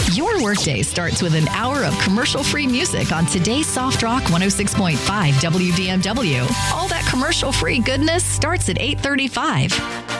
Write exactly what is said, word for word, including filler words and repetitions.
Your workday starts with an hour of commercial-free music on today's Soft Rock one oh six point five W D M W. All that commercial-free goodness starts at eight thirty-five.